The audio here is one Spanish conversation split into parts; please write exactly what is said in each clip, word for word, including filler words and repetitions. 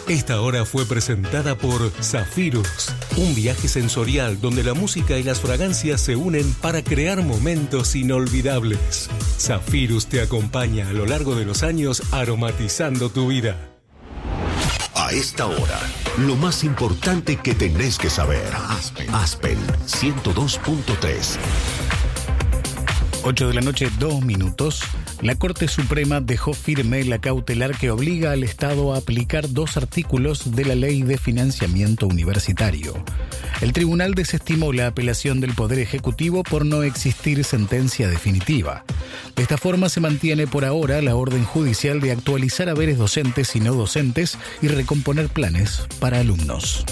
Esta hora fue presentada por Zafirus, un viaje sensorial donde la música y las fragancias se unen para crear momentos inolvidables. Zafirus te acompaña a lo largo de los años aromatizando tu vida. A esta hora, lo más importante que tenés que saber. Aspen, Aspen ciento dos punto tres. ocho de la noche, dos minutos. La Corte Suprema dejó firme la cautelar que obliga al Estado a aplicar dos artículos de la Ley de Financiamiento Universitario. El tribunal desestimó la apelación del Poder Ejecutivo por no existir sentencia definitiva. De esta forma se mantiene por ahora la orden judicial de actualizar haberes docentes y no docentes y recomponer planes para alumnos.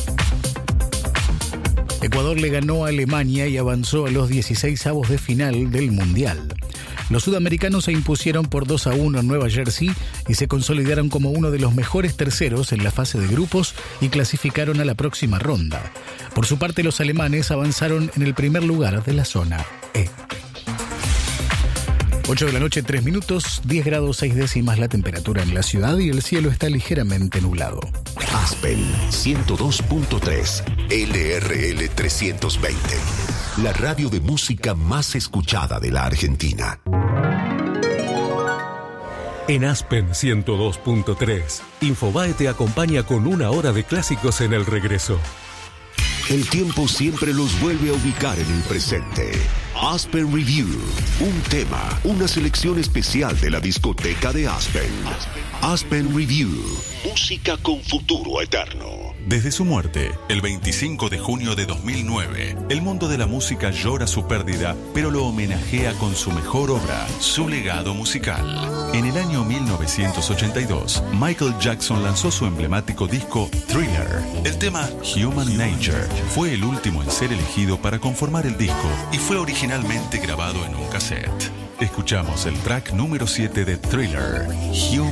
Ecuador le ganó a Alemania y avanzó a los dieciseisavos de final del Mundial. Los sudamericanos se impusieron por dos a uno en Nueva Jersey y se consolidaron como uno de los mejores terceros en la fase de grupos y clasificaron a la próxima ronda. Por su parte, los alemanes avanzaron en el primer lugar de la zona E. ocho de la noche, tres minutos, diez grados seis décimas la temperatura en la ciudad y el cielo está ligeramente nublado. Aspen ciento dos punto tres, L R L trescientos veinte. La radio de música más escuchada de la Argentina. En Aspen ciento dos punto tres, Infobae te acompaña con una hora de clásicos en el regreso. El tiempo siempre los vuelve a ubicar en el presente. Aspen Review, un tema, una selección especial de la discoteca de Aspen. Aspen Review, música con futuro eterno. Desde su muerte, el veinticinco de junio de dos mil nueve, el mundo de la música llora su pérdida, pero lo homenajea con su mejor obra, su legado musical. En el año mil novecientos ochenta y dos, Michael Jackson lanzó su emblemático disco Thriller. El tema Human Nature fue el último en ser elegido para conformar el disco y fue originalmente grabado en un cassette. Escuchamos el track número siete de Thriller, Human